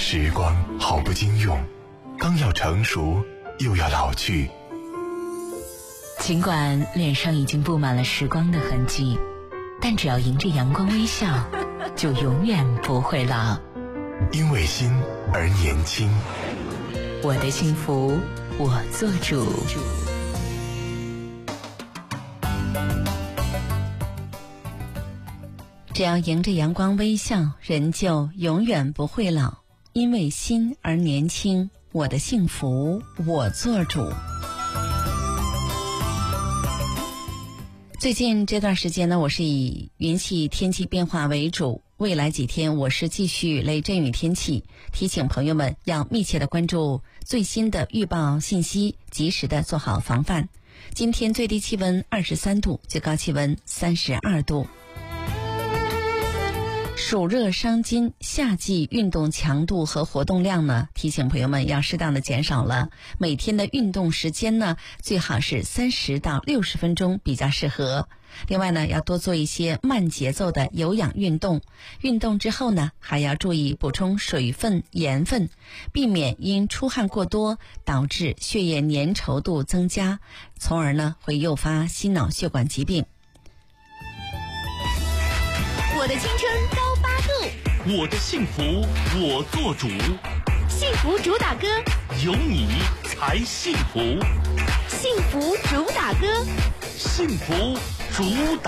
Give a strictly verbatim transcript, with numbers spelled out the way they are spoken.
时光好不经用，刚要成熟又要老去。 尽管脸上已经布满了时光的痕迹，但只要迎着阳光微笑，就永远不会老。 因为心而年轻， 我的幸福我做主。只要迎着阳光微笑，人就永远不会老。因为心而年轻，我的幸福我做主。最近这段时间呢，我是以云系天气变化为主，未来几天我是继续雷阵雨天气，提醒朋友们要密切的关注最新的预报信息，及时的做好防范。今天最低气温二十三度，最高气温三十二度。暑热伤筋，夏季运动强度和活动量呢，提醒朋友们要适当的减少了。每天的运动时间呢，最好是三十到六十分钟比较适合。另外呢，要多做一些慢节奏的有氧运动。运动之后呢，还要注意补充水分、盐分，避免因出汗过多导致血液粘稠度增加，从而呢会诱发心脑血管疾病。 我的青春高八度， 我的幸福我做主， 幸福主打歌， 有你才幸福， 幸福主打歌， 幸福主打